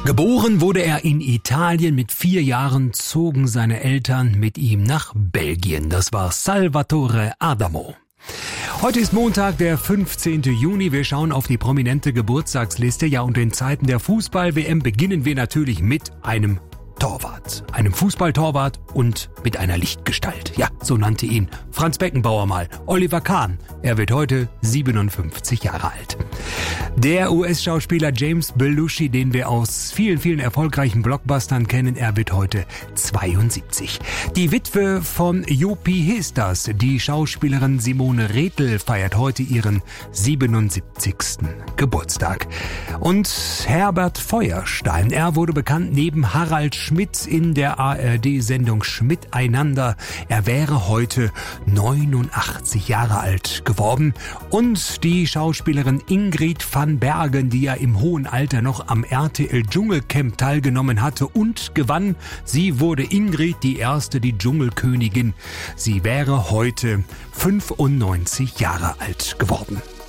Geboren wurde er in Italien. Mit 4 Jahren zogen seine Eltern mit ihm nach Belgien. Das war Salvatore Adamo. Heute ist Montag, der 15. Juni. Wir schauen auf die prominente Geburtstagsliste. Ja, und in Zeiten der Fußball-WM beginnen wir natürlich mit einem Torwart. Einem Fußballtorwart und mit einer Lichtgestalt. Ja, so nannte ihn Franz Beckenbauer mal. Oliver Kahn. Er wird heute 57 Jahre alt. Der US-Schauspieler James Belushi, den wir aus vielen erfolgreichen Blockbustern kennen, er wird heute 72. Die Witwe von Jopi Hesters, die Schauspielerin Simone Rethel, feiert heute ihren 77. Geburtstag. Und Herbert Feuerstein, er wurde bekannt neben Harald Schmidt in der ARD-Sendung Schmiteinander. Er wäre heute 89 Jahre alt geworden. Und die Schauspielerin Ingrid van Bergen, die ja im hohen Alter noch am RTL Dschungelcamp teilgenommen hatte und gewann. Sie wurde Ingrid die erste, die Dschungelkönigin. Sie wäre heute 95 Jahre alt geworden.